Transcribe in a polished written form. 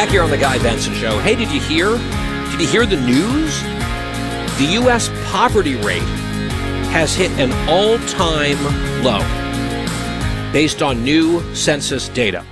Back here on the Guy Benson Show. Hey, did you hear? Did you hear the news? The U.S. poverty rate has hit an all-time low based on new census data.